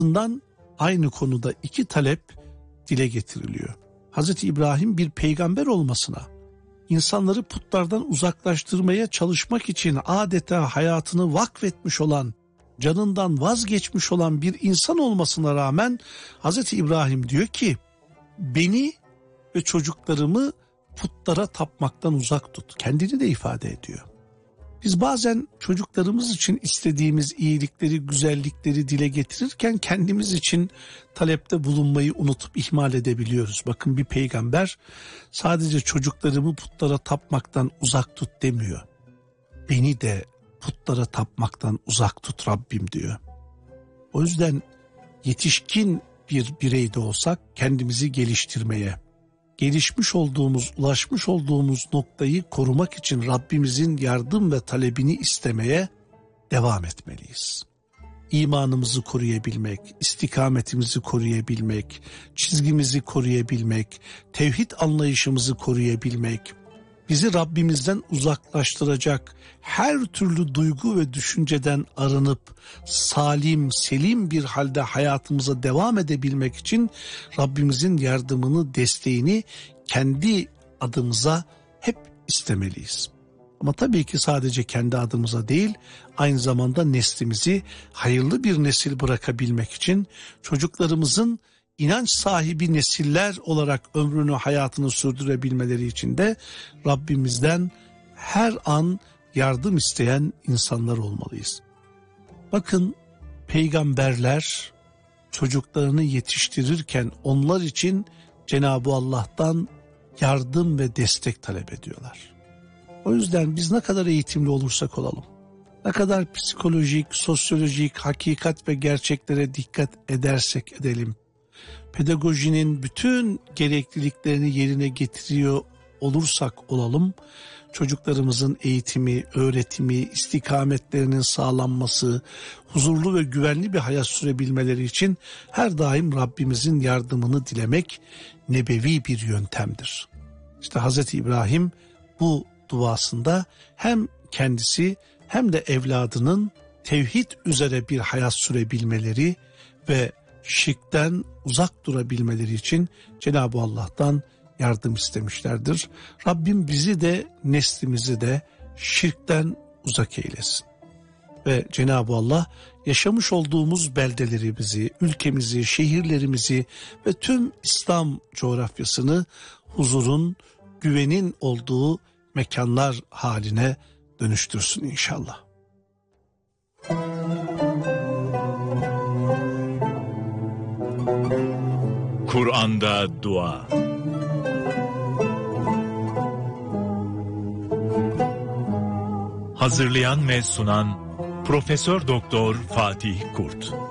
Bundan aynı konuda iki talep dile getiriliyor. Hazreti İbrahim bir peygamber olmasına, insanları putlardan uzaklaştırmaya çalışmak için adeta hayatını vakfetmiş olan, canından vazgeçmiş olan bir insan olmasına rağmen Hazreti İbrahim diyor ki, beni ve çocuklarımı putlara tapmaktan uzak tut. Kendini de ifade ediyor. Biz bazen çocuklarımız için istediğimiz iyilikleri, güzellikleri dile getirirken kendimiz için talepte bulunmayı unutup ihmal edebiliyoruz. Bakın, bir peygamber sadece çocuklarımı putlara tapmaktan uzak tut demiyor. Beni de putlara tapmaktan uzak tut Rabbim diyor. O yüzden yetişkin bir birey de olsak kendimizi geliştirmeye, gelişmiş olduğumuz, ulaşmış olduğumuz noktayı korumak için Rabbimizin yardım ve talebini istemeye devam etmeliyiz. İmanımızı koruyabilmek, istikametimizi koruyabilmek, çizgimizi koruyabilmek, tevhid anlayışımızı koruyabilmek, bizi Rabbimizden uzaklaştıracak her türlü duygu ve düşünceden arınıp salim, selim bir halde hayatımıza devam edebilmek için Rabbimizin yardımını, desteğini kendi adımıza hep istemeliyiz. Ama tabii ki sadece kendi adımıza değil, aynı zamanda neslimizi hayırlı bir nesil bırakabilmek için çocuklarımızın İnanç sahibi nesiller olarak ömrünü, hayatını sürdürebilmeleri için de Rabbimizden her an yardım isteyen insanlar olmalıyız. Bakın, peygamberler çocuklarını yetiştirirken onlar için Cenab-ı Allah'tan yardım ve destek talep ediyorlar. O yüzden biz ne kadar eğitimli olursak olalım, ne kadar psikolojik, sosyolojik, hakikat ve gerçeklere dikkat edersek edelim, pedagojinin bütün gerekliliklerini yerine getiriyor olursak olalım, çocuklarımızın eğitimi, öğretimi, istikametlerinin sağlanması, huzurlu ve güvenli bir hayat sürebilmeleri için her daim Rabbimizin yardımını dilemek nebevi bir yöntemdir. İşte Hazreti İbrahim bu duasında hem kendisi hem de evladının tevhid üzere bir hayat sürebilmeleri ve şirkten uzak durabilmeleri için Cenab-ı Allah'tan yardım istemişlerdir. Rabbim bizi de neslimizi de şirkten uzak eylesin. Ve Cenab-ı Allah yaşamış olduğumuz beldelerimizi, ülkemizi, şehirlerimizi ve tüm İslam coğrafyasını huzurun, güvenin olduğu mekanlar haline dönüştürsün inşallah. Kur'an'da dua. Hazırlayan ve sunan Profesör Doktor Fatih Kurt.